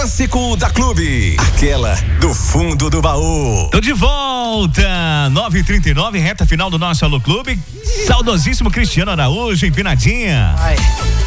Clássico da Clube, aquela do fundo do baú. Tô de volta, 9h39, reta final do nosso Alô Clube. Saudosíssimo Cristiano Araújo, empinadinha. Ai.